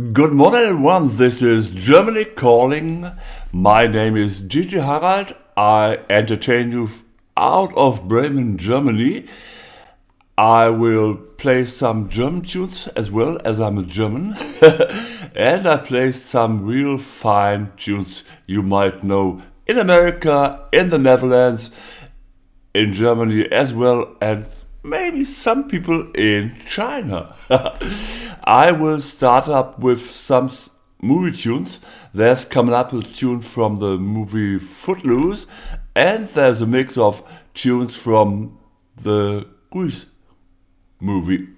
Good morning, everyone. This is Germany calling. My name is Gigi Harald. I entertain you out of Bremen, Germany. I will play some German tunes as well as I'm a German. And I play some real fine tunes you might know in America, in the Netherlands, in Germany as well, and maybe some people in China. I will start up with some movie tunes. There's coming up a tune from the movie Footloose, and there's a mix of tunes from the Grease movie.